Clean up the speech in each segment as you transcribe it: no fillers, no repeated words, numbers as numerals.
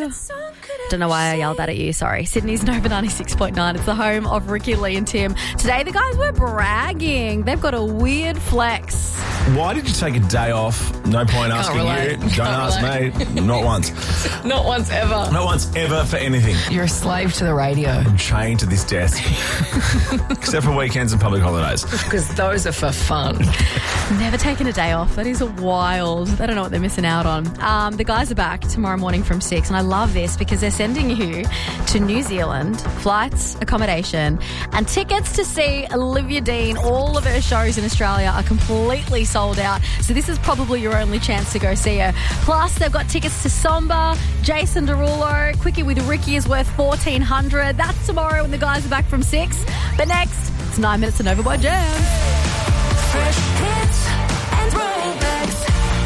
Don't know why I yelled that at you, sorry. Sydney's Nova 96.9. It's the home of Ricky, Lee and Tim. Today the guys were bragging. They've got a weird flex. Why did you take a day off? No point asking you. Don't ask me. Not once. Not once ever. Not once ever for anything. You're a slave to the radio. I'm chained to this desk. Except for weekends and public holidays. Because those are for fun. Never taken a day off. That is wild. They don't know what they're missing out on. The guys are back tomorrow morning from 6, and I love this because they're sending you to New Zealand, flights, accommodation, and tickets to see Olivia Dean. All of her shows in Australia are completely sold out, so this is probably your only chance to go see her. Plus, they've got tickets to Somba, Jason Derulo, Quickie with Ricky is worth $1,400. That's tomorrow when the guys are back from 6. But next, it's 9 Minutes to Nova by Jam. Fresh hits and throwbacks.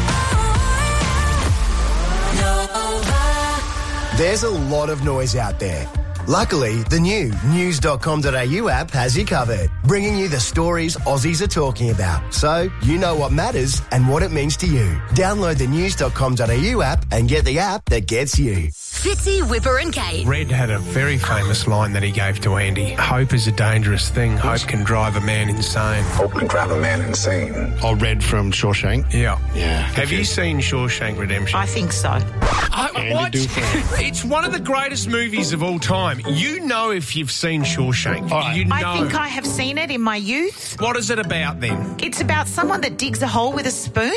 Nova. There's a lot of noise out there. Luckily, the new news.com.au app has you covered, bringing you the stories Aussies are talking about, so you know what matters and what it means to you. Download the news.com.au app and get the app that gets you. Fitzy, Whipper and Kate. Red had a very famous line that he gave to Andy. Hope is a dangerous thing. Hope can drive a man insane. Hope can drive a man insane. Oh, Red from Shawshank? Yeah. Yeah. Have you seen Shawshank Redemption? I think so. What? It's one of the greatest movies of all time. You know if you've seen Shawshank. Right. You know. I think I have seen it in my youth. What is it about then? It's about someone that digs a hole with a spoon.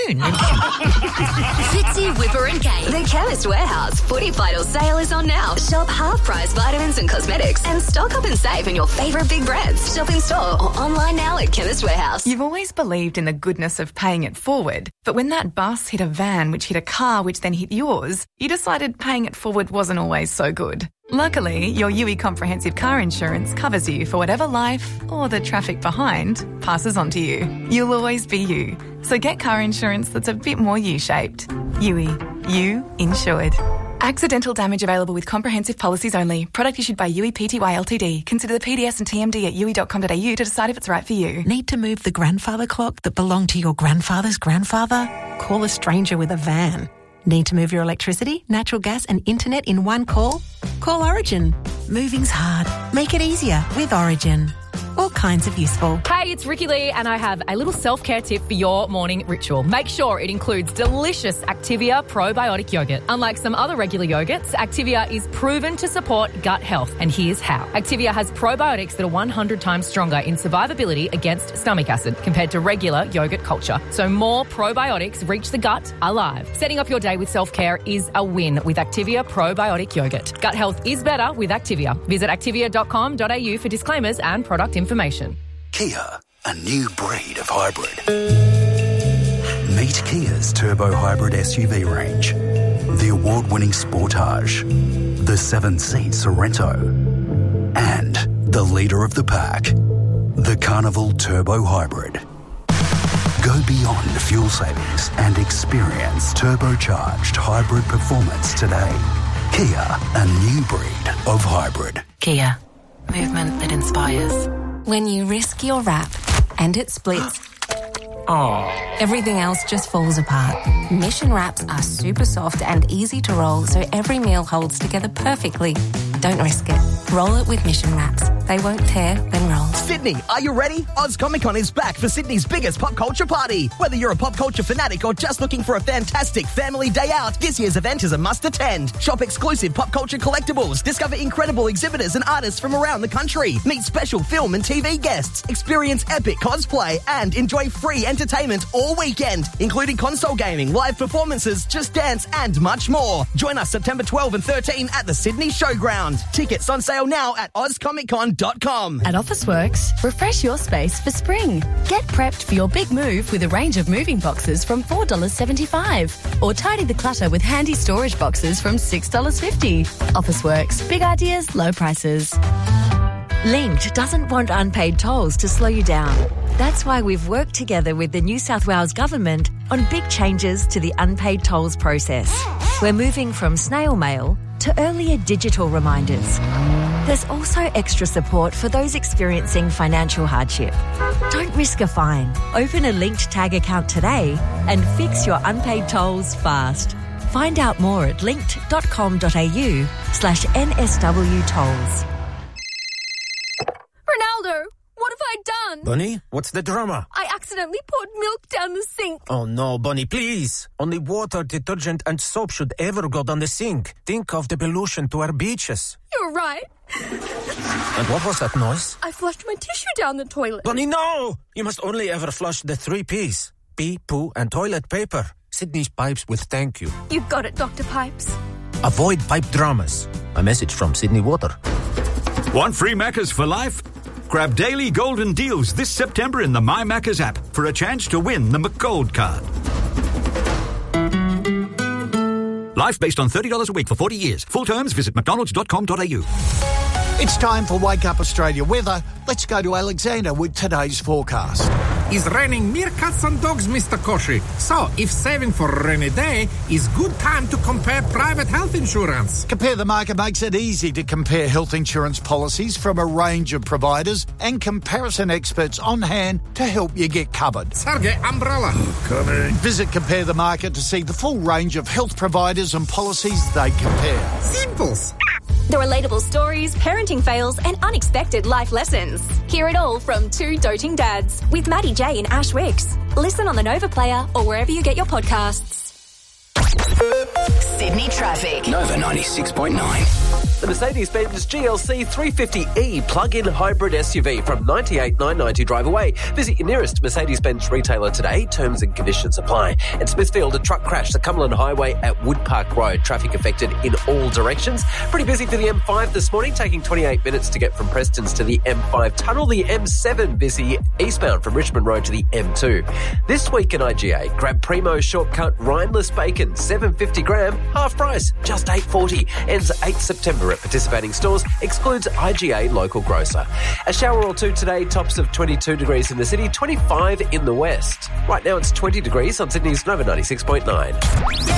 Fitzy, Whipper and Kate. The Chemist Warehouse Footy Vital sale is on now. Shop half-price vitamins and cosmetics and stock up and save on your favourite big brands. Shop in store or online now at Chemist Warehouse. You've always believed in the goodness of paying it forward, but when that bus hit a van which hit a car which then hit yours, you decided paying it forward wasn't always so good. Luckily, your UE Comprehensive Car Insurance covers you for whatever life, or the traffic behind, passes on to you. You'll always be you. So get car insurance that's a bit more U-shaped. UE. You insured. Accidental damage available with comprehensive policies only. Product issued by UE Pty Ltd. Consider the PDS and TMD at UE.com.au to decide if it's right for you. Need to move the grandfather clock that belonged to your grandfather's grandfather? Call a stranger with a van. Need to move your electricity, natural gas and internet in one call? Call Origin. Moving's hard. Make it easier with Origin. All kinds of useful. Hey, it's Ricky Lee and I have a little self-care tip for your morning ritual. Make sure it includes delicious Activia probiotic yogurt. Unlike some other regular yogurts, Activia is proven to support gut health. And here's how. Activia has probiotics that are 100 times stronger in survivability against stomach acid compared to regular yogurt culture. So more probiotics reach the gut alive. Setting up your day with self-care is a win with Activia probiotic yogurt. Gut health is better with Activia. Visit activia.com.au for disclaimers and product information. Kia, a new breed of hybrid. Meet Kia's turbo hybrid SUV range. The award-winning Sportage, the 7-seat Sorento, and the leader of the pack, the Carnival Turbo Hybrid. Go beyond fuel savings and experience turbocharged hybrid performance today. Kia, a new breed of hybrid. Kia, movement that inspires. When you risk your wrap and it splits, everything else just falls apart. Mission wraps are super soft and easy to roll, so every meal holds together perfectly. Don't risk it. Roll it with Mission wraps. They won't tear when rolled. Sydney, are you ready? Oz Comic Con is back for Sydney's biggest pop culture party. Whether you're a pop culture fanatic or just looking for a fantastic family day out, this year's event is a must attend. Shop exclusive pop culture collectibles, discover incredible exhibitors and artists from around the country, meet special film and TV guests, experience epic cosplay, and enjoy free entertainment all weekend, including console gaming, live performances, Just Dance, and much more. Join us September 12 and 13 at the Sydney Showground. Tickets on sale now at ozcomiccon.com. At Officeworks, refresh your space for spring. Get prepped for your big move with a range of moving boxes from $4.75. Or tidy the clutter with handy storage boxes from $6.50. Officeworks, big ideas, low prices. Linked doesn't want unpaid tolls to slow you down. That's why we've worked together with the New South Wales Government on big changes to the unpaid tolls process. We're moving from snail mail to earlier digital reminders. There's also extra support for those experiencing financial hardship. Don't risk a fine. Open a Linked Tag account today and fix your unpaid tolls fast. Find out more at linked.com.au/NSW tolls. Ronaldo, what have I done? Bunny, what's the drama? I accidentally poured milk down the sink. Oh no, Bunny, please. Only water, detergent and soap should ever go down the sink. Think of the pollution to our beaches. You're right. And what was that noise? I flushed my tissue down the toilet. Bunny, no! You must only ever flush the 3 Ps. Pee, poo and toilet paper. Sydney's Pipes with thank you. You got it, Dr. Pipes. Avoid pipe dramas. A message from Sydney Water. Want free Maccas for life? Grab daily golden deals this September in the My Maccas app for a chance to win the McGold card. Life based on $30 a week for 40 years. Full terms, visit mcdonalds.com.au. It's time for Wake Up Australia weather. Let's go to Alexander with today's forecast. It's raining meerkats and dogs, Mr. Koshi. So, if saving for a rainy day is good time to compare private health insurance. Compare the Market makes it easy to compare health insurance policies from a range of providers and comparison experts on hand to help you get covered. Sergey, umbrella. Coming. Visit Compare the Market to see the full range of health providers and policies they compare. Simples. The relatable stories, parenting fails, and unexpected life lessons. Hear it all from 2 doting dads with Maddie J and Ash Wicks. Listen on the Nova Player or wherever you get your podcasts. Sydney traffic. Nova 96.9. The Mercedes-Benz GLC 350e plug-in hybrid SUV from $98,990 drive away. Visit your nearest Mercedes-Benz retailer today. Terms and conditions apply. In Smithfield, a truck crashed the Cumberland Highway at Woodpark Road. Traffic affected in all directions. Pretty busy for the M5 this morning, taking 28 minutes to get from Prestons to the M5 tunnel. The M7 busy eastbound from Richmond Road to the M2. This week in IGA, grab Primo Shortcut Rhineless Bacon, $7.50 gram, half price, just $8.40. Ends 8 September at participating stores, excludes IGA local grocer. A shower or two today, tops of 22 degrees in the city, 25 in the west. Right now it's 20 degrees on Sydney's Nova 96.9.